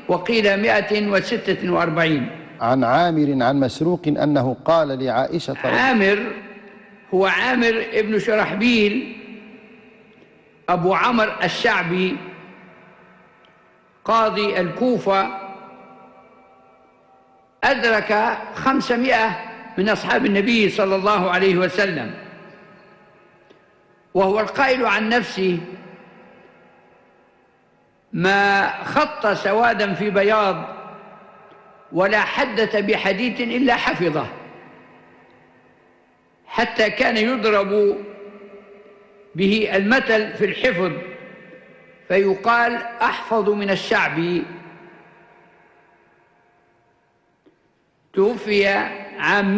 وقيل 146. عن عامر عن مسروق أنه قال لعائشة عامر هو عامر ابن شرحبيل أبو عمرو الشعبي قاضي الكوفة، أدرك 500 من أصحاب النبي صلى الله عليه وسلم، وهو القائل عن نفسه: ما خط سوادا في بياض ولا حدث بحديث إلا حفظه، حتى كان يضرب به المثل في الحفظ فيقال أحفظ من الشعب. توفي عام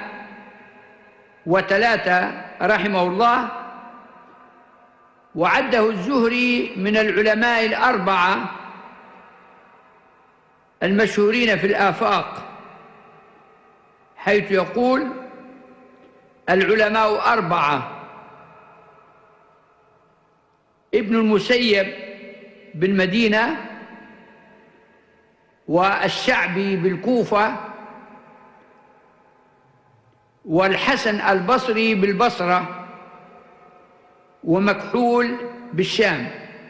103 رحمه الله، وعده الزهري من العلماء الأربعة المشهورين في الآفاق، حيث يقول: العلماء 4: ابن المسيب بالمدينة، والشعبي بالكوفة، والحسن البصري بالبصرة، ومكحول بالشام.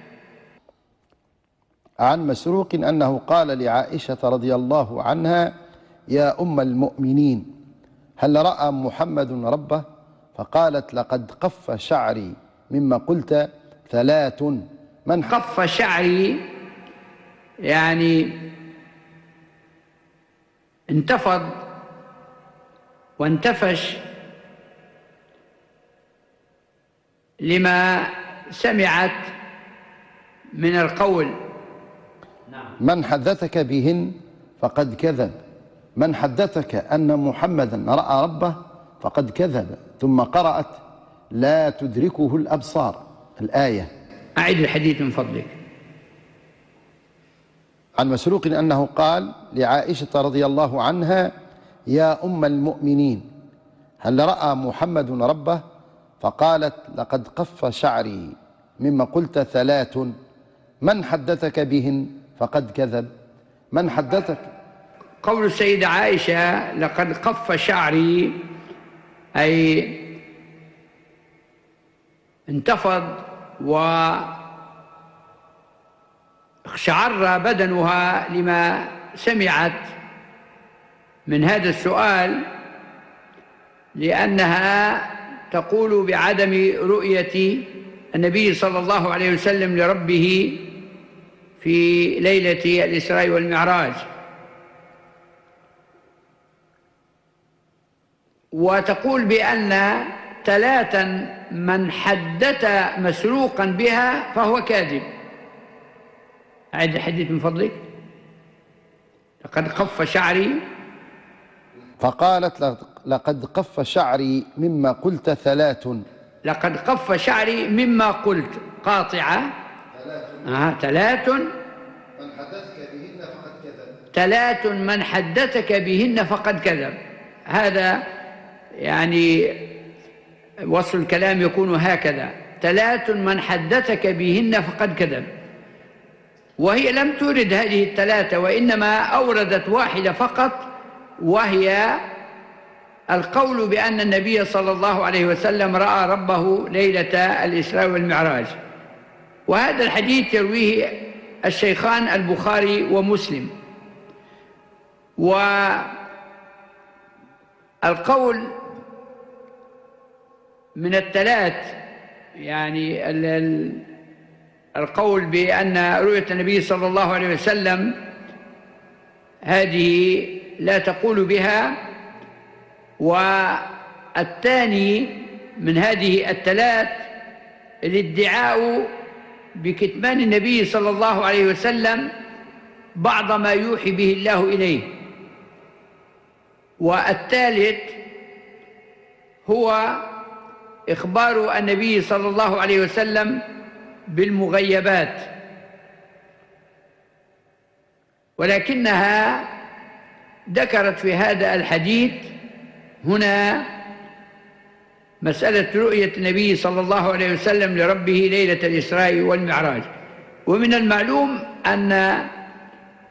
عن مسروق أنه قال لعائشة رضي الله عنها: يا أم المؤمنين، هل رأى محمد ربه؟ فقالت: لقد قف شعري مما قلت 3. من قف شعري يعني انتفض وانتفش لما سمعت من القول. من حدثك بهن فقد كذب، من حدثك أن محمدا رأى ربه فقد كذب. ثم قرأت: لا تدركه الأبصار، الآية. أعيد الحديث من فضلك. عن مسروق أنه قال لعائشة رضي الله عنها: يا أم المؤمنين، هل رأى محمد ربه؟ فقالت: لقد قف شعري مما قلت 3. من حدثك بهن فقد كذب. من حدثك؟ قول السيدة عائشة لقد قف شعري أي انتفض واقشعر بدنها لما سمعت من هذا السؤال، لأنها تقول بعدم رؤية النبي صلى الله عليه وسلم لربه في ليلة الإسراء والمعراج، وتقول بأن 3 من حدث مسروقا بها فهو كاذب. أعد الحديث من فضلك. لقد قف شعري. فقالت: لقد قف شعري مما قلت 3. لقد قف شعري مما قلت قاطعة. 3 من حدثك بهن فقد كذب. 3 من حدثك بهن فقد كذب. هذا يعني وصل الكلام يكون هكذا: 3 من حدثك بهن فقد كذب. وهي لم تورد هذه ال3، وإنما أوردت واحدة فقط، وهي القول بأن النبي صلى الله عليه وسلم رأى ربه ليلة الإسراء والمعراج. وهذا الحديث يرويه الشيخان البخاري ومسلم. والقول من ال3 يعني القول بأن رؤية النبي صلى الله عليه وسلم هذه لا تقول بها، والثاني من هذه ال3 الادعاء بكتمان النبي صلى الله عليه وسلم بعض ما يوحي به الله إليه، والثالث هو إخبار النبي صلى الله عليه وسلم بالمغيبات. ولكنها ذكرت في هذا الحديث هنا مسألة رؤية النبي صلى الله عليه وسلم لربه ليلة الإسراء والمعراج. ومن المعلوم أن